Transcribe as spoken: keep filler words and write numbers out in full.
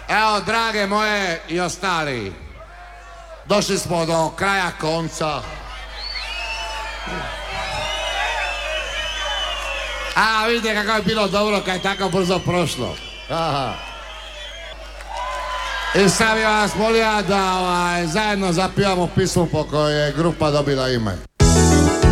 Evo, drage moje i ostali, došli smo do kraja konca. A, vidite kako je bilo dobro kad je tako brzo prošlo. Aha. I sad bih vas molio da ovaj, zajedno zapivamo pismu po kojoj je grupa dobila ime.